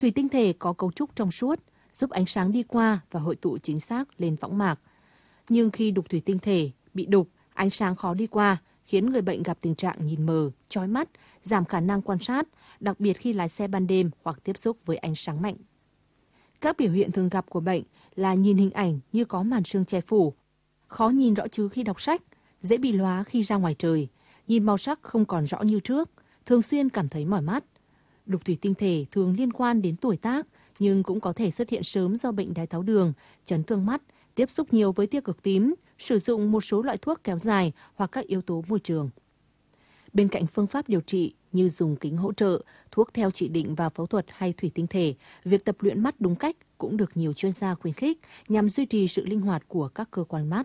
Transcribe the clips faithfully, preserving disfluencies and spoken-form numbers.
Thủy tinh thể có cấu trúc trong suốt, giúp ánh sáng đi qua và hội tụ chính xác lên võng mạc. Nhưng khi đục thủy tinh thể bị đục, ánh sáng khó đi qua, khiến người bệnh gặp tình trạng nhìn mờ, chói mắt, giảm khả năng quan sát, đặc biệt khi lái xe ban đêm hoặc tiếp xúc với ánh sáng mạnh. Các biểu hiện thường gặp của bệnh là nhìn hình ảnh như có màn sương che phủ, khó nhìn rõ chứ khi đọc sách, dễ bị lóa khi ra ngoài trời, nhìn màu sắc không còn rõ như trước, thường xuyên cảm thấy mỏi mắt. Đục thủy tinh thể thường liên quan đến tuổi tác, nhưng cũng có thể xuất hiện sớm do bệnh đái tháo đường, chấn thương mắt, tiếp xúc nhiều với tia cực tím, sử dụng một số loại thuốc kéo dài hoặc các yếu tố môi trường. Bên cạnh phương pháp điều trị như dùng kính hỗ trợ, thuốc theo chỉ định và phẫu thuật hay thủy tinh thể, việc tập luyện mắt đúng cách cũng được nhiều chuyên gia khuyến khích nhằm duy trì sự linh hoạt của các cơ quan mắt.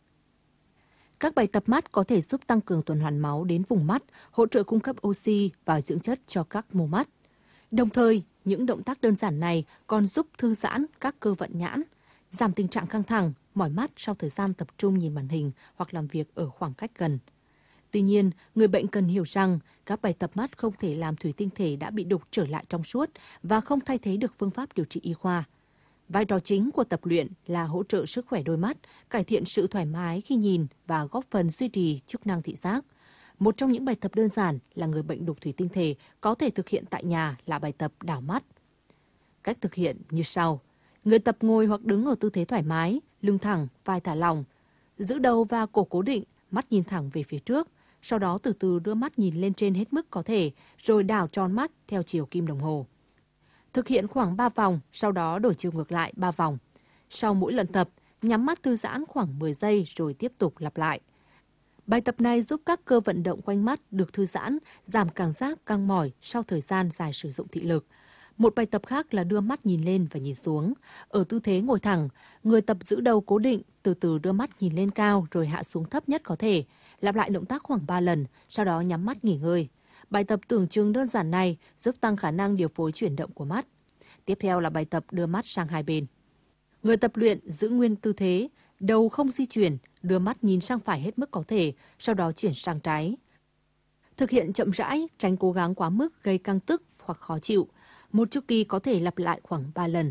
Các bài tập mắt có thể giúp tăng cường tuần hoàn máu đến vùng mắt, hỗ trợ cung cấp oxy và dưỡng chất cho các mô mắt. Đồng thời, những động tác đơn giản này còn giúp thư giãn các cơ vận nhãn, giảm tình trạng căng thẳng, mỏi mắt sau thời gian tập trung nhìn màn hình hoặc làm việc ở khoảng cách gần. Tuy nhiên, người bệnh cần hiểu rằng các bài tập mắt không thể làm thủy tinh thể đã bị đục trở lại trong suốt và không thay thế được phương pháp điều trị y khoa. Vai trò chính của tập luyện là hỗ trợ sức khỏe đôi mắt, cải thiện sự thoải mái khi nhìn và góp phần duy trì chức năng thị giác. Một trong những bài tập đơn giản là người bệnh đục thủy tinh thể có thể thực hiện tại nhà là bài tập đảo mắt. Cách thực hiện như sau. Người tập ngồi hoặc đứng ở tư thế thoải mái, lưng thẳng, vai thả lỏng, giữ đầu và cổ cố định, mắt nhìn thẳng về phía trước. Sau đó từ từ đưa mắt nhìn lên trên hết mức có thể, rồi đảo tròn mắt theo chiều kim đồng hồ. Thực hiện khoảng ba vòng, sau đó đổi chiều ngược lại ba vòng. Sau mỗi lần tập, nhắm mắt thư giãn khoảng mười giây rồi tiếp tục lặp lại. Bài tập này giúp các cơ vận động quanh mắt được thư giãn, giảm cảm giác căng mỏi sau thời gian dài sử dụng thị lực. Một bài tập khác là đưa mắt nhìn lên và nhìn xuống. Ở tư thế ngồi thẳng, người tập giữ đầu cố định, từ từ đưa mắt nhìn lên cao rồi hạ xuống thấp nhất có thể. Lặp lại động tác khoảng ba lần, sau đó nhắm mắt nghỉ ngơi. Bài tập tưởng chừng đơn giản này giúp tăng khả năng điều phối chuyển động của mắt. Tiếp theo là bài tập đưa mắt sang hai bên. Người tập luyện giữ nguyên tư thế, đầu không di chuyển, đưa mắt nhìn sang phải hết mức có thể, sau đó chuyển sang trái. Thực hiện chậm rãi, tránh cố gắng quá mức gây căng tức hoặc khó chịu. Một chu kỳ có thể lặp lại khoảng ba lần.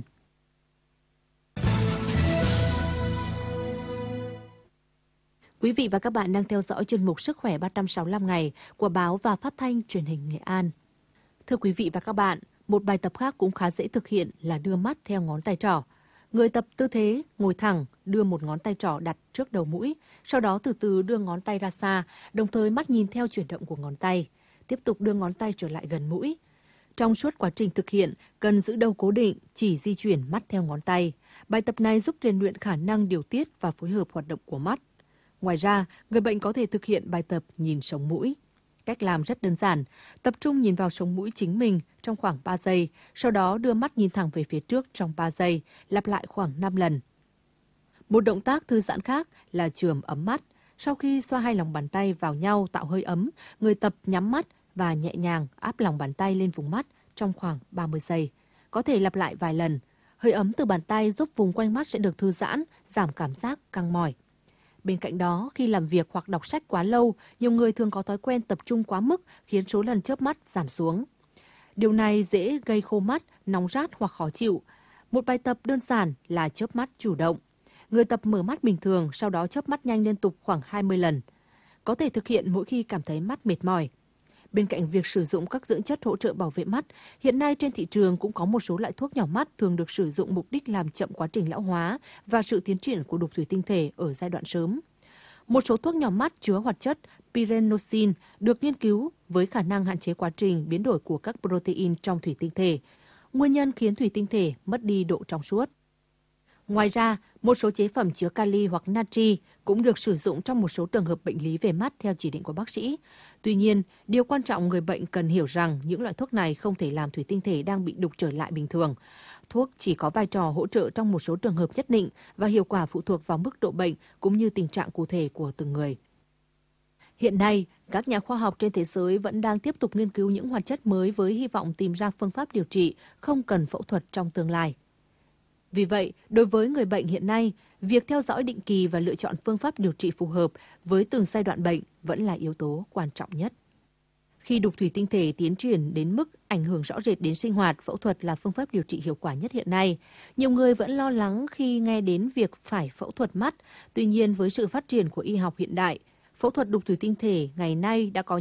Quý vị và các bạn đang theo dõi chuyên mục Sức khỏe ba trăm sáu mươi lăm ngày của báo và phát thanh truyền hình Nghệ An. Thưa quý vị và các bạn, một bài tập khác cũng khá dễ thực hiện là đưa mắt theo ngón tay trỏ. Người tập tư thế ngồi thẳng, đưa một ngón tay trỏ đặt trước đầu mũi, sau đó từ từ đưa ngón tay ra xa, đồng thời mắt nhìn theo chuyển động của ngón tay. Tiếp tục đưa ngón tay trở lại gần mũi. Trong suốt quá trình thực hiện, cần giữ đầu cố định, chỉ di chuyển mắt theo ngón tay. Bài tập này giúp rèn luyện khả năng điều tiết và phối hợp hoạt động của mắt. Ngoài ra, người bệnh có thể thực hiện bài tập nhìn sống mũi. Cách làm rất đơn giản, tập trung nhìn vào sống mũi chính mình trong khoảng ba giây, sau đó đưa mắt nhìn thẳng về phía trước trong ba giây, lặp lại khoảng năm lần. Một động tác thư giãn khác là chườm ấm mắt. Sau khi xoa hai lòng bàn tay vào nhau tạo hơi ấm, người tập nhắm mắt và nhẹ nhàng áp lòng bàn tay lên vùng mắt trong khoảng ba mươi giây. Có thể lặp lại vài lần. Hơi ấm từ bàn tay giúp vùng quanh mắt sẽ được thư giãn, giảm cảm giác căng mỏi. Bên cạnh đó, khi làm việc hoặc đọc sách quá lâu, nhiều người thường có thói quen tập trung quá mức khiến số lần chớp mắt giảm xuống. Điều này dễ gây khô mắt, nóng rát hoặc khó chịu. Một bài tập đơn giản là chớp mắt chủ động. Người tập mở mắt bình thường, sau đó chớp mắt nhanh liên tục khoảng hai mươi lần. Có thể thực hiện mỗi khi cảm thấy mắt mệt mỏi. Bên cạnh việc sử dụng các dưỡng chất hỗ trợ bảo vệ mắt, hiện nay trên thị trường cũng có một số loại thuốc nhỏ mắt thường được sử dụng mục đích làm chậm quá trình lão hóa và sự tiến triển của đục thủy tinh thể ở giai đoạn sớm. Một số thuốc nhỏ mắt chứa hoạt chất pyridoxine được nghiên cứu với khả năng hạn chế quá trình biến đổi của các protein trong thủy tinh thể, nguyên nhân khiến thủy tinh thể mất đi độ trong suốt. Ngoài ra, một số chế phẩm chứa kali hoặc natri cũng được sử dụng trong một số trường hợp bệnh lý về mắt theo chỉ định của bác sĩ. Tuy nhiên, điều quan trọng người bệnh cần hiểu rằng những loại thuốc này không thể làm thủy tinh thể đang bị đục trở lại bình thường. Thuốc chỉ có vai trò hỗ trợ trong một số trường hợp nhất định và hiệu quả phụ thuộc vào mức độ bệnh cũng như tình trạng cụ thể của từng người. Hiện nay, các nhà khoa học trên thế giới vẫn đang tiếp tục nghiên cứu những hoạt chất mới với hy vọng tìm ra phương pháp điều trị không cần phẫu thuật trong tương lai. Vì vậy, đối với người bệnh hiện nay, việc theo dõi định kỳ và lựa chọn phương pháp điều trị phù hợp với từng giai đoạn bệnh vẫn là yếu tố quan trọng nhất. Khi đục thủy tinh thể tiến triển đến mức ảnh hưởng rõ rệt đến sinh hoạt, phẫu thuật là phương pháp điều trị hiệu quả nhất hiện nay. Nhiều người vẫn lo lắng khi nghe đến việc phải phẫu thuật mắt. Tuy nhiên, với sự phát triển của y học hiện đại, phẫu thuật đục thủy tinh thể ngày nay đã có